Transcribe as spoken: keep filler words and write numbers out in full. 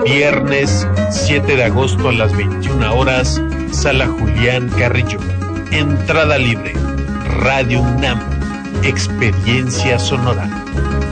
Viernes siete de agosto a las veintiuna horas, Sala Julián Carrillo. Entrada libre. Radio UNAM. Experiencia sonora.